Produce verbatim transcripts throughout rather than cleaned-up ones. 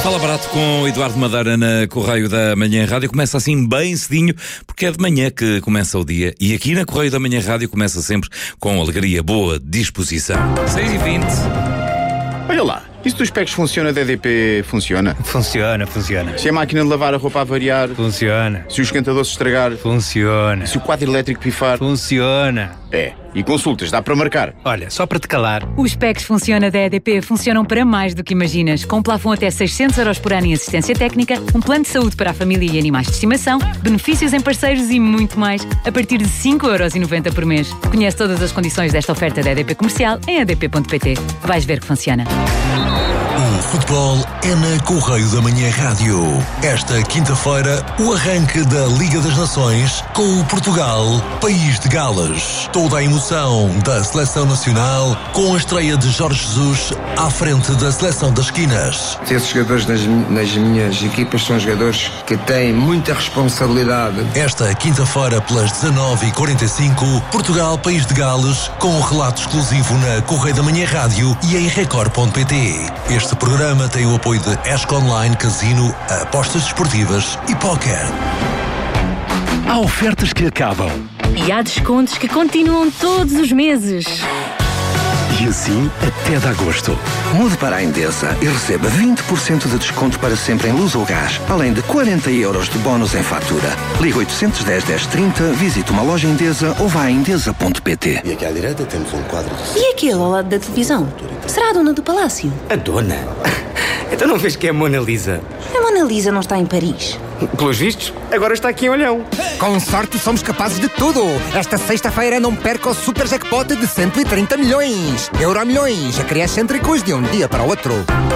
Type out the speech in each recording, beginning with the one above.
Fala Barato com o Eduardo Madeira na Correio da Manhã Rádio. Começa assim bem cedinho, porque é de manhã que começa o dia. E aqui na Correio da Manhã Rádio começa sempre com alegria, boa disposição. seis e vinte. Olha lá, isso dos packs funciona, D D P funciona? Funciona, funciona. Se a máquina de lavar a roupa a variar? Funciona. Se o esquentador se estragar? Funciona. Se o quadro elétrico pifar? Funciona. É, e consultas, dá para marcar? Olha, só para te calar. Os packs Funciona da E D P funcionam para mais do que imaginas. Com um plafond até seiscentos euros por ano em assistência técnica, um plano de saúde para a família e animais de estimação, benefícios em parceiros e muito mais, a partir de cinco euros e noventa por mês. Conhece todas as condições desta oferta da E D P Comercial em e d p ponto p t. Vais ver que funciona. O futebol é na Correio da Manhã Rádio. Esta quinta-feira, o arranque da Liga das Nações com o Portugal, País de Gales. Toda a emoção da Seleção Nacional com a estreia de Jorge Jesus à frente da Seleção das Esquinas. Esses jogadores nas, nas minhas equipas são jogadores que têm muita responsabilidade. Esta quinta-feira, pelas dezanove e quarenta e cinco, Portugal, País de Gales, com um relato exclusivo na Correio da Manhã Rádio e em record ponto p t. Este programa tem o apoio de Esco Online, Casino, apostas desportivas e póquer. Há ofertas que acabam. E há descontos que continuam todos os meses. E assim até de agosto. Mude para a Endesa e receba vinte por cento de desconto para sempre em luz ou gás, além de quarenta euros de bónus em fatura. Liga oitocentos e dez, dez trinta, visite uma loja Endesa ou vá a endesa ponto p t. E aqui à direita temos um quadro de... E aquele ao lado da televisão? Será a dona do palácio? A dona? Então não vês que é a Mona Lisa? A Mona Lisa não está em Paris. Pelos vistos, agora está aqui em Olhão. Com sorte somos capazes de tudo. Esta sexta-feira não perca o super jackpot de cento e trinta milhões. Euro milhões, a criar excêntricos de um dia para o outro.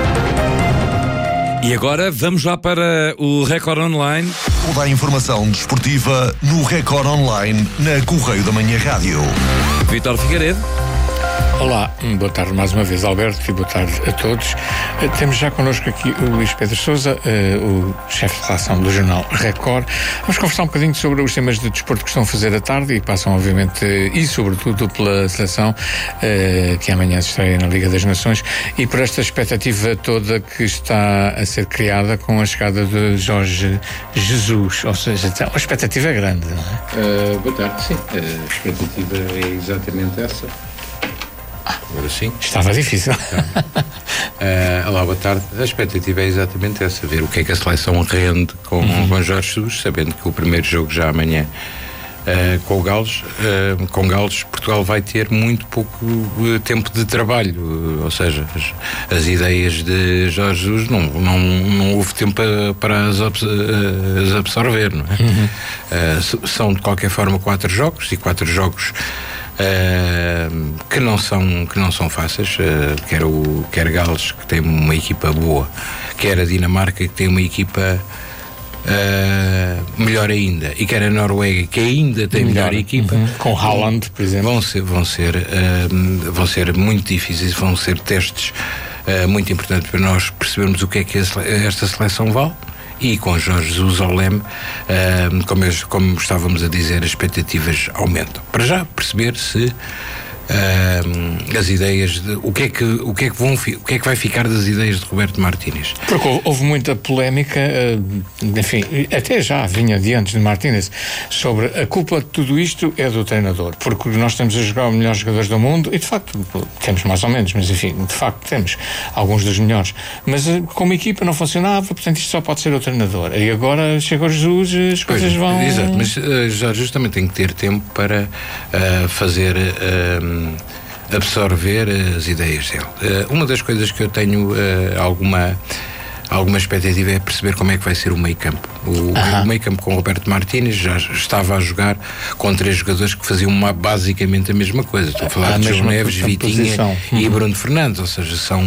E agora vamos lá para o Record Online. Toda a informação desportiva no Record Online na Correio da Manhã Rádio. Vítor Figueiredo. Olá, boa tarde mais uma vez, Alberto, e boa tarde a todos. Uh, temos já connosco aqui o Luís Pedro Sousa, uh, o chefe de relação do jornal Record. Vamos conversar um bocadinho sobre os temas de desporto que estão a fazer à tarde e passam, obviamente, uh, e sobretudo pela seleção uh, que amanhã se estreia na Liga das Nações e por esta expectativa toda que está a ser criada com a chegada de Jorge Jesus. Ou seja, a expectativa é grande, não é? Uh, boa tarde, sim. A expectativa é exatamente essa. Agora sim. Estava difícil. uh, olá, boa tarde. A expectativa é exatamente essa, ver o que é que a seleção rende com, uhum. com Jorge Jesus, sabendo que o primeiro jogo já amanhã uh, com o Gales, uh, com Gales, Portugal vai ter muito pouco uh, tempo de trabalho, uh, ou seja, as, as ideias de Jorge Jesus não, não, não houve tempo a, para as, abs, uh, as absorver, não é? Uhum. Uh, são de qualquer forma quatro jogos e quatro jogos Uh, que não são que não são fáceis, uh, quer o quer Gales, que tem uma equipa boa, quer a Dinamarca, que tem uma equipa uh, melhor ainda, e quer a Noruega, que ainda tem melhor, melhor equipa, uhum. com Haaland, por exemplo, vão ser vão ser uh, vão ser muito difíceis, vão ser testes uh, muito importantes para nós percebermos o que é que esta seleção vale. E com Jorge Jesus ao leme, uh, como, eu, como estávamos a dizer, as expectativas aumentam. Para já perceber se uh, as ideias de, o que é que o que é que vão o que é que vai ficar das ideias de Roberto Martínez. Porque houve muita polémica, uh, enfim, até já vinha de antes de Martínez, sobre a culpa de tudo isto é do treinador, porque nós temos a jogar os melhores jogadores do mundo e de facto temos mais ou menos, mas enfim, de facto temos alguns dos melhores, mas uh, como equipa não funcionava, portanto isto só pode ser o treinador. E agora chega o Jesus, as coisas pois, vão... Exato, mas uh, Jorge Jesus também tem que ter tempo para uh, fazer uh, absorver as ideias dele. Uh, uma das coisas que eu tenho uh, alguma alguma expectativa é perceber como é que vai ser o meio campo. O, uh-huh. o meio campo com o Roberto Martínez já estava a jogar com três jogadores que faziam uma, basicamente a mesma coisa. Estou a falar a de João Neves, Vitinha uhum. e Bruno Fernandes, ou seja, são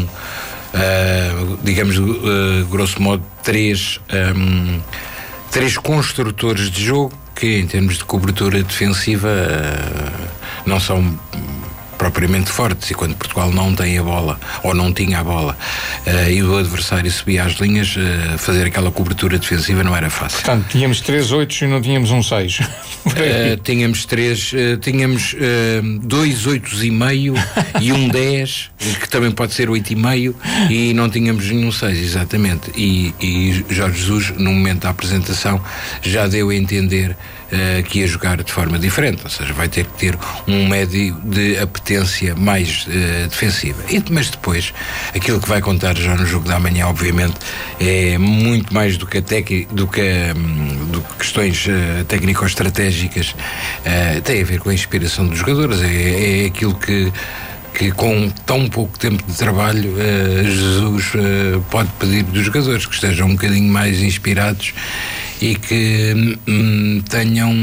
uh, digamos uh, grosso modo três um, três construtores de jogo que em termos de cobertura defensiva uh, não são propriamente fortes, e quando Portugal não tem a bola, ou não tinha a bola, uh, e o adversário subia às linhas, uh, fazer aquela cobertura defensiva não era fácil. Portanto, tínhamos três oitos e não tínhamos um seis. uh, tínhamos três, uh, tínhamos uh, dois oitos e meio e um dez, que também pode ser oito e meio, e não tínhamos nenhum seis, exatamente. E, e Jorge Jesus, no momento da apresentação, já deu a entender uh, que ia jogar de forma diferente, ou seja, vai ter que ter um médio de apetência mais uh, defensiva. E, mas depois, aquilo que vai contar já no jogo da manhã, obviamente, é muito mais do que, a tec, do que, um, do que questões uh, técnico-estratégicas, uh, tem a ver com a inspiração dos jogadores, é, é aquilo que que com tão pouco tempo de trabalho uh, Jesus uh, pode pedir dos jogadores, que estejam um bocadinho mais inspirados e que um, tenham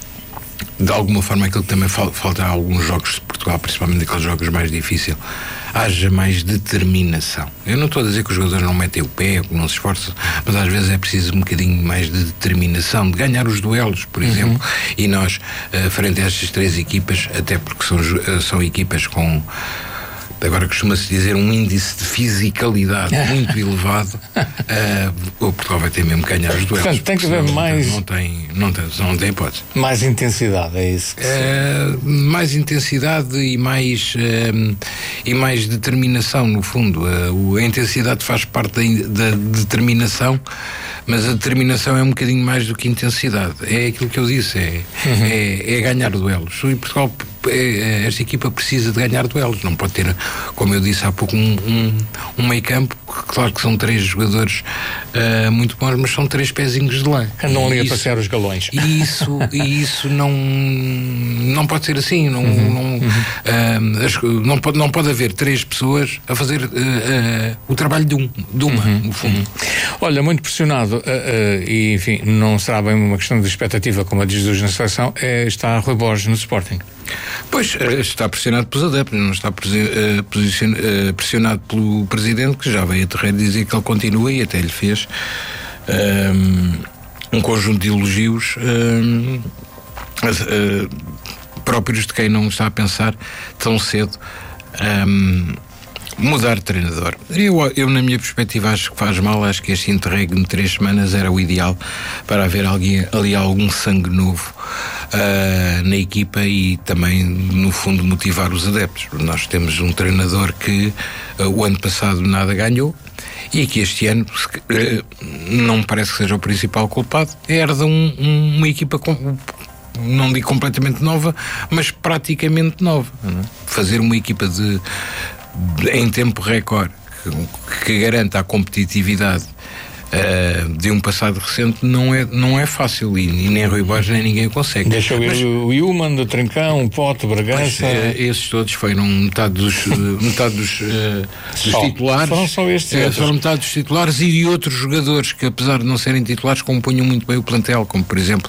de alguma forma aquilo que também fal- falta a alguns jogos de Portugal, principalmente aqueles jogos mais difíceis, haja mais determinação. Eu não estou a dizer que os jogadores não metem o pé, que não se esforçam, mas às vezes é preciso um bocadinho mais de determinação, de ganhar os duelos, por exemplo. Uhum. E nós, uh, frente a estas três equipas, até porque são, uh, são equipas com, agora costuma-se dizer, um índice de fisicalidade muito elevado, uh, o Portugal vai ter mesmo que ganhar os duelos. Portanto, tem que haver mais... Não tem, não tem, não tem hipótese. Mais intensidade, é isso? Que uh, mais intensidade e mais, uh, e mais determinação, no fundo. Uh, a intensidade faz parte da, da determinação, mas a determinação é um bocadinho mais do que intensidade. É aquilo que eu disse, é, uhum. é, é ganhar duelos. E Portugal, esta equipa precisa de ganhar duelos, não pode ter, como eu disse há pouco, um, um, um meio campo, claro que são três jogadores uh, muito bons, mas são três pezinhos de lã. Andam ali a passear os galões. E isso, e isso não, não pode ser assim, não, uhum, não, uhum. Uh, não, pode, não pode haver três pessoas a fazer uh, uh, o trabalho de, um, de uma, uhum, no fundo. Uhum. Olha, muito pressionado, uh, uh, e enfim, não será bem uma questão de expectativa, como a diz Jesus na seleção, é, está Rui Borges no Sporting. Pois, está pressionado pelos adeptos, não está pressionado pelo Presidente, que já veio a terreiro dizer que ele continua, e até lhe fez um, um conjunto de elogios um, uh, próprios de quem não está a pensar tão cedo um, mudar de treinador. Eu, eu, na minha perspectiva, acho que faz mal. Acho que este interregno de três semanas era o ideal para haver alguém, ali algum sangue novo uh, na equipa e também, no fundo, motivar os adeptos. Nós temos um treinador que uh, o ano passado nada ganhou e que este ano uh, não me parece que seja o principal culpado. Herda um, um, uma equipa com, não digo completamente nova, mas praticamente nova. Não é? Fazer uma equipa de em tempo recorde que, que garanta a competitividade uh, de um passado recente não é, não é fácil, e, e nem Rui Borges nem ninguém consegue. Deixa eu ir o Ilman, do Trincão, o Pote, Bragança. Pois, uh, esses todos foram metade dos, uh, metade dos, uh, dos só, titulares. Foram só estes. Uh, foram metade dos titulares e de outros jogadores que, apesar de não serem titulares, compunham muito bem o plantel, como por exemplo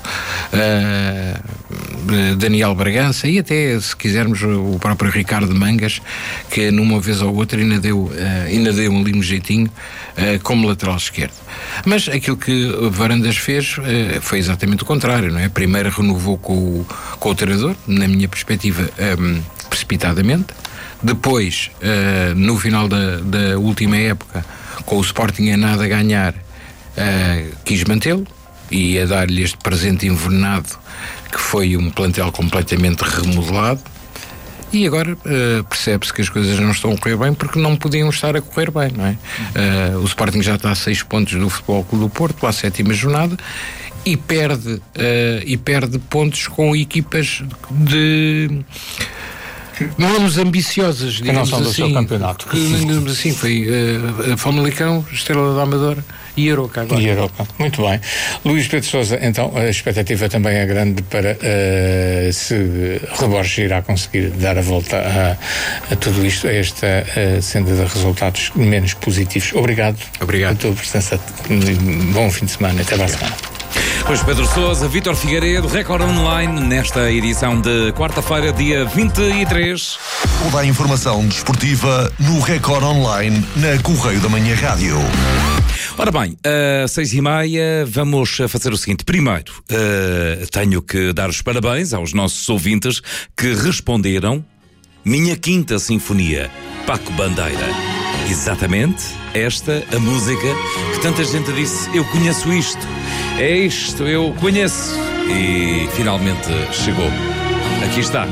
uh, Daniel Bragança e até, se quisermos, o próprio Ricardo Mangas, que numa vez ou outra ainda deu, uh, ainda deu ali um jeitinho uh, como lateral esquerdo. Mas aquilo que Varandas fez uh, foi exatamente o contrário, não é? Primeiro renovou com o, com o treinador, na minha perspectiva, um, precipitadamente. Depois, uh, no final da, da última época, com o Sporting a nada a ganhar, uh, quis mantê-lo e a dar-lhe este presente envenenado, que foi um plantel completamente remodelado. E agora uh, percebe-se que as coisas não estão a correr bem porque não podiam estar a correr bem, não é? Uh, o Sporting já está a seis pontos do Futebol Clube do Porto, à sétima jornada, e perde, uh, e perde pontos com equipas de... menos ambiciosas, digamos, que não são do assim, seu campeonato. Que, digamos assim, foi uh, Famalicão, Estrela da Amadora e Aroca agora. E Aroca, muito bem. Luís Pedro Sousa, então a expectativa também é grande para uh, se Rui Borges irá conseguir dar a volta a, a tudo isto, a esta uh, senda de resultados menos positivos. Obrigado. Obrigado. Pela tua presença. Bom fim de semana. Até para a semana. Luís Pedro Sousa, Vítor Figueiredo, Record Online, nesta edição de quarta-feira, dia vinte e três. Toda a informação desportiva no Record Online, na Correio da Manhã Rádio. Ora bem, às seis e meia vamos fazer o seguinte. Primeiro, uh, tenho que dar os parabéns aos nossos ouvintes que responderam Minha Quinta Sinfonia, Paco Bandeira. Exatamente esta a música que tanta gente disse: eu conheço isto, é isto, eu conheço. E finalmente chegou. Aqui está.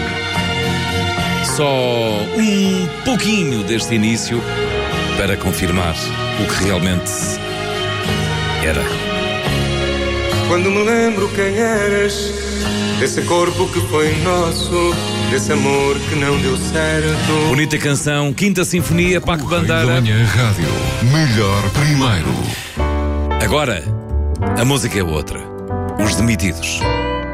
Só um pouquinho deste início para confirmar o que realmente era. Quando me lembro quem eras, desse corpo que foi nosso, desse amor que não deu certo. Bonita canção, Quinta Sinfonia, Paco Bandeira. Manhã Rádio, melhor primeiro. Agora, a música é outra. Os Demitidos.